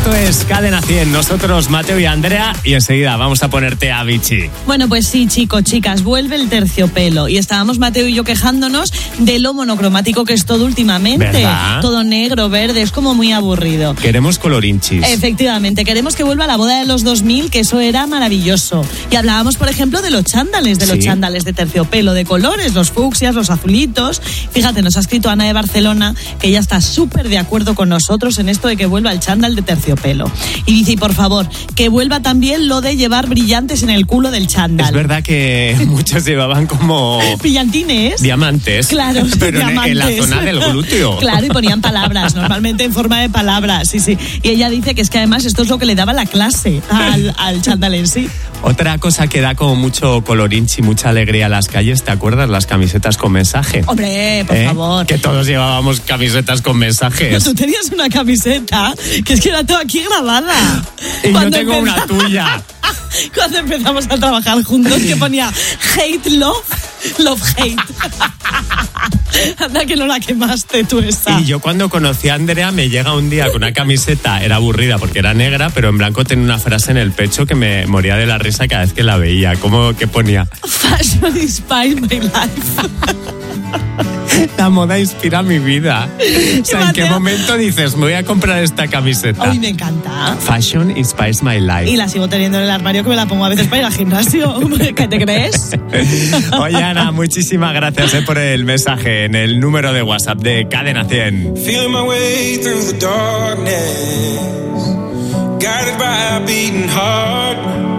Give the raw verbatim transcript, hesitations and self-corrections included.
Esto es Cadena cien. Nosotros, Mateo y Andrea, y enseguida vamos a ponerte a Vichy. Bueno, pues sí, chicos, chicas, vuelve el terciopelo. Y estábamos Mateo y yo quejándonos de lo monocromático que es todo últimamente. ¿Verdad? Todo negro, verde, es como muy aburrido. Queremos colorinchis. Efectivamente, queremos que vuelva la boda de los dos mil, que eso era maravilloso. Y hablábamos, por ejemplo, de los chándales, de los Sí. chándales de terciopelo, de colores, los fucsias, los azulitos. Fíjate, nos ha escrito Ana de Barcelona, que ella está súper de acuerdo con nosotros en esto de que vuelva el chándal de terciopelo. Y dice, y por favor, que vuelva también lo de llevar brillantes en el culo del chándal. Es verdad que muchos llevaban como Brillantines. diamantes. Claro, pero en- diamantes. en la zona del glúteo. Claro, y ponían palabras, normalmente en forma de palabras, sí, sí. Y ella dice que es que además esto es lo que le daba la clase al, al chándal en sí. Otra cosa que da como mucho colorinchi, mucha alegría a las calles, ¿te acuerdas? Las camisetas con mensaje. Hombre, por ¿Eh? favor. Que todos llevábamos camisetas con mensajes. Tú tenías una camiseta que es que era toda aquí grabada. Y Cuando yo tengo empezamos- una tuya. Cuando empezamos a trabajar juntos, que ponía hate, love, love, hate. Anda que no la quemaste tú esa. Y yo cuando conocí a Andrea me llega un día con una camiseta, era aburrida porque era negra, pero en blanco tenía una frase en el pecho que me moría de la risa cada vez que la veía. ¿Cómo que ponía? Fashion inspires my life. La moda inspira mi vida. O sea, ¿en qué Mateo- momento dices, me voy a comprar esta camiseta? Ay, me encanta. Fashion inspires my life. Y la sigo teniendo en el armario, que me la pongo a veces para ir al gimnasio. ¿Qué te crees? Oye, Ana, muchísimas gracias eh, por el mensaje en el número de WhatsApp de Cadena cien. Feeling my way through the darkness, guided by a beating heart.